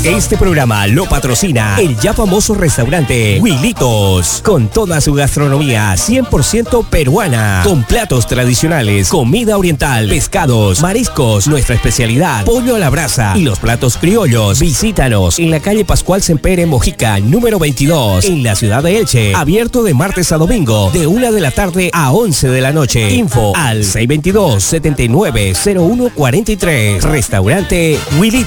Este programa lo patrocina el ya famoso restaurante Huilitos, con toda su gastronomía 100% peruana, con platos tradicionales, comida oriental, pescados, mariscos, nuestra especialidad, pollo a la brasa y los platos criollos. Visítanos en la calle Pascual Sempere Mojica, número 22, en la ciudad de Elche. Abierto de martes a domingo, de 1 de la tarde a 11 de la noche. Info al 622-790143. Restaurante Huilitos.